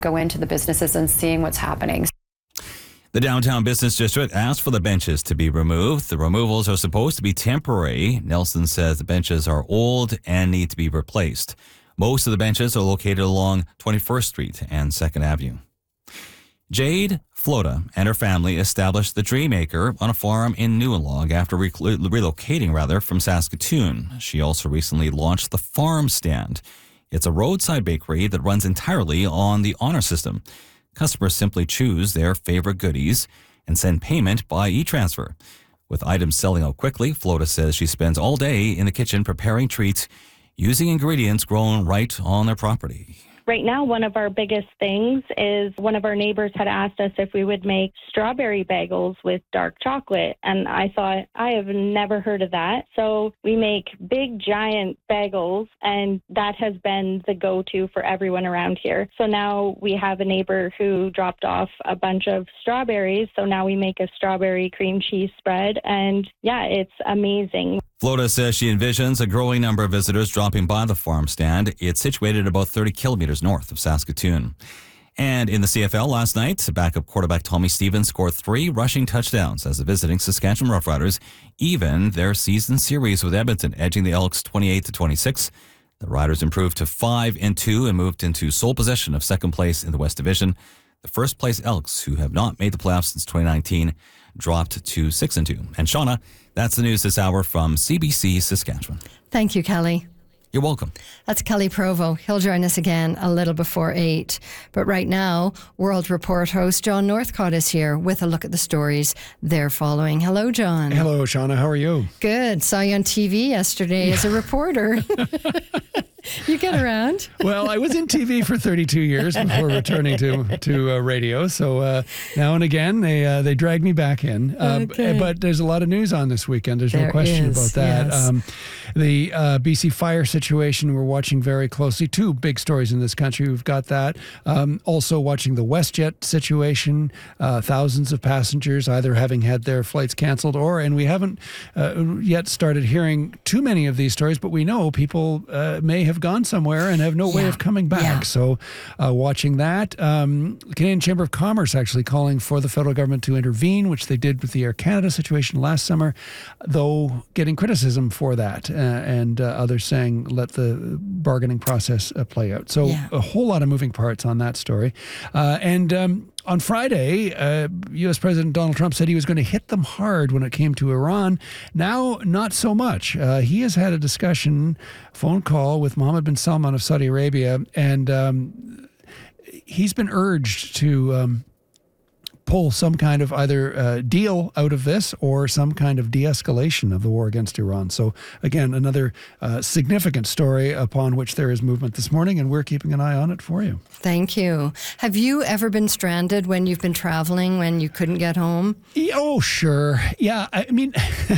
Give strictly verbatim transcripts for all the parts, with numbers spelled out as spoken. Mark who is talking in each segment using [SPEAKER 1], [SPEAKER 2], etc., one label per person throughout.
[SPEAKER 1] go into the businesses and seeing what's happening.
[SPEAKER 2] The downtown business district asked for the benches to be removed. The removals are supposed to be temporary. Nelson says the benches are old and need to be replaced. Most of the benches are located along twenty-first Street and second Avenue. Jade Flota and her family established the Dreamacre on a farm in Newlog after re- relocating rather from Saskatoon. She also recently launched the Farm Stand. It's a roadside bakery that runs entirely on the honor system. Customers simply choose their favorite goodies and send payment by e-transfer. With items selling out quickly, Flota says she spends all day in the kitchen preparing treats using ingredients grown right on their property.
[SPEAKER 3] Right now, one of our biggest things is one of our neighbors had asked us if we would make strawberry bagels with dark chocolate. And I thought, I have never heard of that. So we make big, giant bagels, and that has been the go-to for everyone around here. So now we have a neighbor who dropped off a bunch of strawberries. So now we make a strawberry cream cheese spread. And yeah, it's amazing.
[SPEAKER 2] Flota says she envisions a growing number of visitors dropping by the farm stand. It's situated about thirty kilometers north of Saskatoon. And in the C F L last night, backup quarterback Tommy Stevens scored three rushing touchdowns as the visiting Saskatchewan Roughriders evened their season series with Edmonton, edging the Elks twenty-eight to twenty-six. The Riders improved to five and two and moved into sole possession of second place in the West Division. The first place Elks, who have not made the playoffs since twenty nineteen, dropped to six and two. And Shauna, that's the news this hour from C B C Saskatchewan.
[SPEAKER 4] Thank you, Kelly.
[SPEAKER 2] You're welcome.
[SPEAKER 4] That's Kelly Provo. He'll join us again a little before eight. But right now, World Report host John Northcott is here with a look at the stories they're following. Hello, John.
[SPEAKER 5] Hello, Shauna. How are you?
[SPEAKER 4] Good. Saw you on T V yesterday yeah. as a reporter. You get around.
[SPEAKER 5] Well, I was in T V for thirty-two years before returning to to uh, radio. So uh, now and again, they uh, they drag me back in. Uh,
[SPEAKER 4] okay.
[SPEAKER 5] But there's a lot of news on this weekend. There's
[SPEAKER 4] there
[SPEAKER 5] no question
[SPEAKER 4] is,
[SPEAKER 5] about that.
[SPEAKER 4] Yes.
[SPEAKER 5] Um, the uh, B C fire situation we're watching very closely. Two big stories in this country. We've got that. Um, also watching the WestJet situation. Uh, thousands of passengers either having had their flights canceled or, and we haven't uh, yet started hearing too many of these stories, but we know people uh, may have gone somewhere and have no
[SPEAKER 4] yeah.
[SPEAKER 5] way of coming back.
[SPEAKER 4] Yeah.
[SPEAKER 5] So uh, watching that. Um, the Canadian Chamber of Commerce actually calling for the federal government to intervene, which they did with the Air Canada situation last summer, though getting criticism for that uh, and uh, others saying let the bargaining process uh, play out. So
[SPEAKER 4] yeah.
[SPEAKER 5] a whole lot of moving parts on that story. Uh, and um, on Friday, uh, U S President Donald Trump said he was going to hit them hard when it came to Iran. Now, not so much. Uh, he has had a discussion, phone call with Mohammed bin Salman of Saudi Arabia, and um, he's been urged to um, pull some kind of either uh, deal out of this or some kind of de-escalation of the war against Iran. So again, another uh, significant story upon which there is movement this morning, and we're keeping an eye on it for you.
[SPEAKER 4] Thank you. Have you ever been stranded when you've been traveling, when you couldn't get home?
[SPEAKER 5] Oh, sure. Yeah, I mean,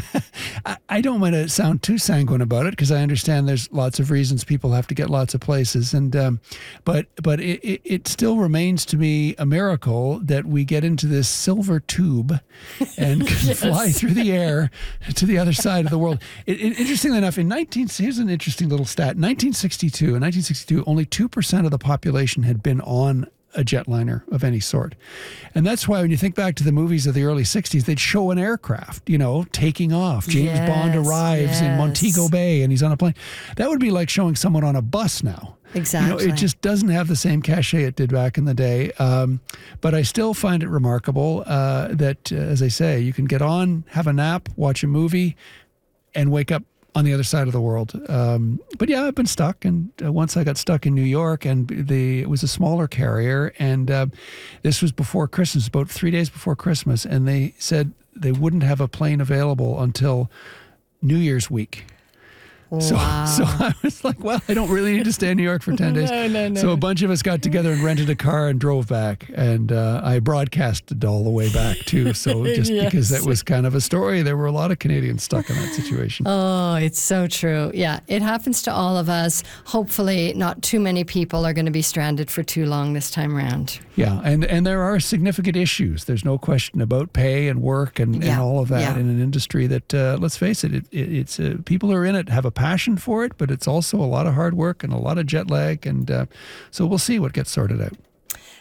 [SPEAKER 5] I, I don't want to sound too sanguine about it because I understand there's lots of reasons people have to get lots of places, and um, but but it, it, it still remains to me a miracle that we get into this silver tube and can
[SPEAKER 4] yes.
[SPEAKER 5] fly through the air to the other side of the world. It, it, interestingly enough, in nineteen here's an interesting little stat. nineteen sixty-two, in nineteen sixty-two, only two percent of the population had been on a jetliner of any sort. And that's why when you think back to the movies of the early sixties, they'd show an aircraft, you know, taking off. James
[SPEAKER 4] yes,
[SPEAKER 5] Bond arrives
[SPEAKER 4] yes.
[SPEAKER 5] in Montego Bay and he's on a plane. That would be like showing someone on a bus now.
[SPEAKER 4] Exactly.
[SPEAKER 5] You know, it just doesn't have the same cachet it did back in the day. Um, but I still find it remarkable uh, that, uh, as I say, you can get on, have a nap, watch a movie, and wake up on the other side of the world. Um, but yeah, I've been stuck. And uh, once I got stuck in New York, and the it was a smaller carrier. And uh, this was before Christmas, about three days before Christmas. And they said they wouldn't have a plane available until New Year's week. So,
[SPEAKER 4] wow.
[SPEAKER 5] so I was like, well, I don't really need to stay in New York for ten days.
[SPEAKER 4] no, no, no.
[SPEAKER 5] So a bunch of us got together and rented a car and drove back. And uh, I broadcasted all the way back, too. So just
[SPEAKER 4] yes.
[SPEAKER 5] because that was kind of a story, there were a lot of Canadians stuck in that situation.
[SPEAKER 4] Oh, it's so true. Yeah, it happens to all of us. Hopefully not too many people are going to be stranded for too long this time around.
[SPEAKER 5] Yeah, and, and there are significant issues. There's no question about pay and work and,
[SPEAKER 4] yeah.
[SPEAKER 5] and all of that
[SPEAKER 4] yeah.
[SPEAKER 5] in an industry that, uh, let's face it, it, it it's uh, people who are in it have a passion for it, but it's also a lot of hard work and a lot of jet lag. And uh, so we'll see what gets sorted out.